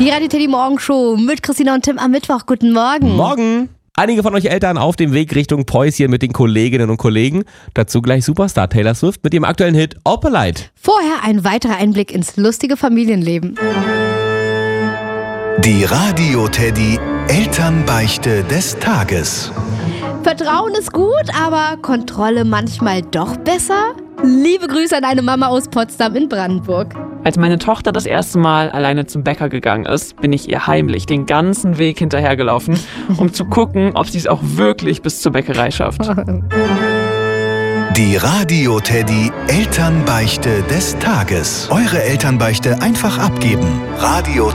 Die Radio Teddy Morgenshow mit Christina und Tim am Mittwoch. Guten Morgen. Morgen. Einige von euch Eltern auf dem Weg Richtung Päuschen mit den Kolleginnen und Kollegen. Dazu gleich Superstar Taylor Swift mit ihrem aktuellen Hit Opalite. Vorher ein weiterer Einblick ins lustige Familienleben. Die Radio Teddy Elternbeichte des Tages. Vertrauen ist gut, aber Kontrolle manchmal doch besser? Liebe Grüße an eine Mama aus Potsdam in Brandenburg. Als meine Tochter das erste Mal alleine zum Bäcker gegangen ist, bin ich ihr heimlich den ganzen Weg hinterhergelaufen, um zu gucken, ob sie es auch wirklich bis zur Bäckerei schafft. Die Radio Teddy Elternbeichte des Tages. Eure Elternbeichte einfach abgeben. Radio